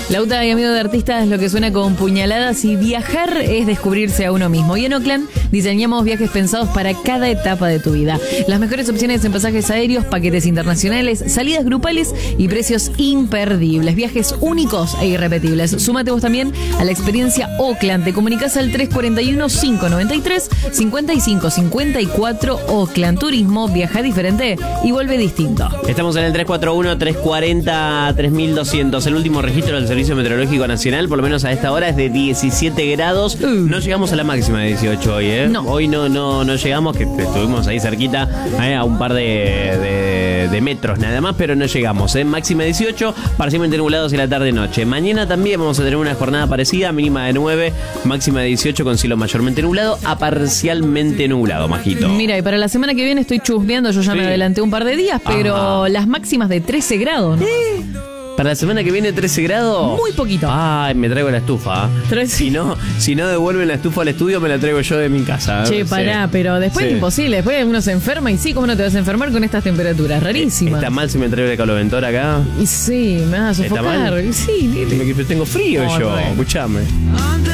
Lauta y amigo de artistas, lo que suena con puñaladas, y viajar es descubrirse a uno mismo. Y en Oclan diseñamos viajes pensados para cada etapa de tu vida. Las mejores opciones en pasajes aéreos, paquetes internacionales, salidas grupales y precios imperdibles. Viajes únicos e irrepetibles. Súmate vos también a la experiencia Oclan. Te comunicás al 341-593-5554. Oclan Turismo, viaja diferente y vuelve distinto. Estamos en el 341-340-3200. El último registro del Servicio Meteorológico Nacional, por lo menos a esta hora, es de 17 grados. No llegamos a la máxima de 18 hoy, ¿eh? No. Hoy no llegamos, que estuvimos ahí cerquita, a un par de metros nada más, pero no llegamos, ¿eh? Máxima 18, parcialmente nublados en la tarde-noche. Mañana también vamos a tener una jornada parecida, mínima de 9, máxima de 18 con cielo mayormente nublado a parcialmente nublado, Majito. Mira, y para la semana que viene estoy chusmeando, yo ya me adelanté un par de días, pero las máximas de 13 grados, ¿no? Para la semana que viene 13 grados. Muy poquito. Ay, me traigo la estufa. 13. Si no devuelven la estufa al estudio, me la traigo yo de mi casa. Che, pará, pero después es imposible. Después uno se enferma y sí, ¿cómo no te vas a enfermar con estas temperaturas? Rarísimas. ¿Está mal si me traigo el caloventor acá? Y sí, me vas a sofocar. ¿Está mal? Sí, Tengo frío yo, escuchame.